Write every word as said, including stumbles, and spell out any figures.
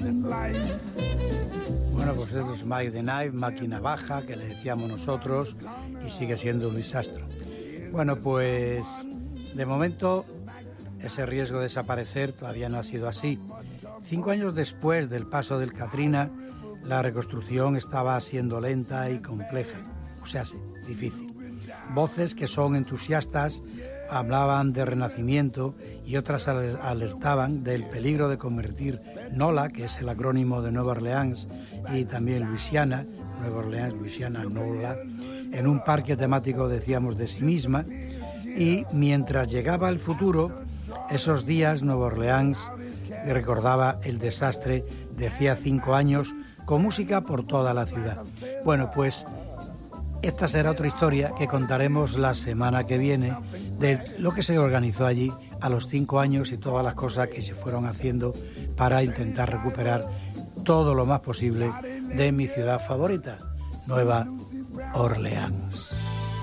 Bueno, pues esto es Mike the Knife, máquina baja, que le decíamos nosotros, y sigue siendo un desastre. Bueno, pues de momento ese riesgo de desaparecer todavía no ha sido así. Cinco años después del paso del Katrina, la reconstrucción estaba siendo lenta y compleja, o sea, sí, difícil. Voces que son entusiastas hablaban de renacimiento y otras alertaban del peligro de convertir NOLA, que es el acrónimo de Nueva Orleans, y también Luisiana, Nueva Orleans, Luisiana, NOLA, en un parque temático, decíamos, de sí misma. Y mientras llegaba el futuro, esos días Nueva Orleans recordaba el desastre de hacía cinco años con música por toda la ciudad. Bueno, pues esta será otra historia que contaremos la semana que viene de lo que se organizó allí a los cinco años y todas las cosas que se fueron haciendo para intentar recuperar todo lo más posible de mi ciudad favorita, Nueva Orleans.